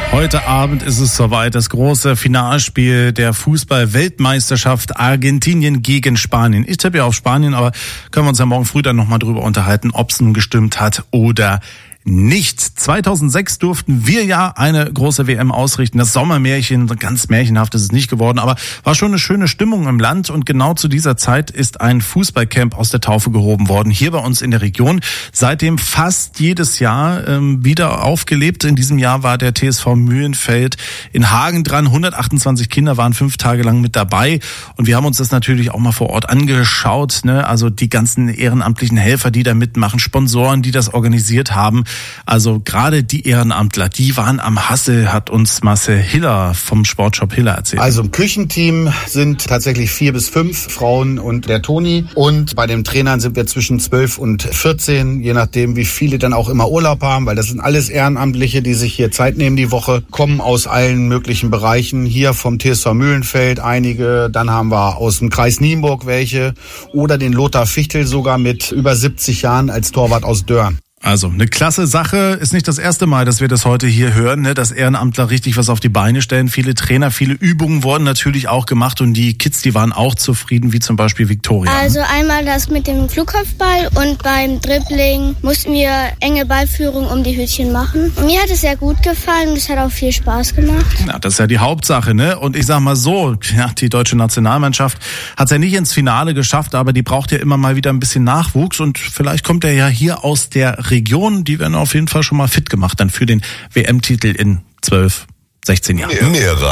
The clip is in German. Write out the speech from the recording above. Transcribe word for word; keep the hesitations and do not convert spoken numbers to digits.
Heute Abend ist es soweit, das große Finalspiel der Fußball-Weltmeisterschaft Argentinien gegen Spanien. Ich tippe ja auf Spanien, aber können wir uns ja morgen früh dann nochmal drüber unterhalten, ob es nun gestimmt hat oder nicht. zweitausendsechs durften wir ja eine große W M ausrichten. Das Sommermärchen, ganz märchenhaft ist es nicht geworden, aber war schon eine schöne Stimmung im Land. Und genau zu dieser Zeit ist ein Fußballcamp aus der Taufe gehoben worden, hier bei uns in der Region. Seitdem fast jedes Jahr ähm, wieder aufgelebt. In diesem Jahr war der T S V Mühlenfeld in Hagen dran. hundertachtundzwanzig Kinder waren fünf Tage lang mit dabei. Und wir haben uns das natürlich auch mal vor Ort angeschaut, ne? Also die ganzen ehrenamtlichen Helfer, die da mitmachen, Sponsoren, die das organisiert haben. Also gerade die Ehrenamtler, die waren am Hassel, hat uns Marcel Hiller vom Sportshop Hiller erzählt. Also im Küchenteam sind tatsächlich vier bis fünf Frauen und der Toni. Und bei den Trainern sind wir zwischen zwölf und vierzehn, je nachdem, wie viele dann auch immer Urlaub haben, weil das sind alles Ehrenamtliche, die sich hier Zeit nehmen die Woche, kommen aus allen möglichen Bereichen. Hier vom T S V Mühlenfeld einige, dann haben wir aus dem Kreis Nienburg welche oder den Lothar Fichtel sogar mit über siebzig Jahren als Torwart aus Dörn. Also eine klasse Sache, ist nicht das erste Mal, dass wir das heute hier hören, ne? Dass Ehrenamtler richtig was auf die Beine stellen. Viele Trainer, viele Übungen wurden natürlich auch gemacht und die Kids, die waren auch zufrieden, wie zum Beispiel Viktoria. Also einmal das mit dem Flugkopfball und beim Dribbling mussten wir enge Ballführung um die Hütchen machen. Und mir hat es sehr gut gefallen und es hat auch viel Spaß gemacht. Ja, das ist ja die Hauptsache, ne? Und ich sag mal so, ja, die deutsche Nationalmannschaft hat es ja nicht ins Finale geschafft, aber die braucht ja immer mal wieder ein bisschen Nachwuchs und vielleicht kommt er ja hier aus der Region, die werden auf jeden Fall schon mal fit gemacht dann für den W M-Titel in zwölf, sechzehn Jahren. Mehr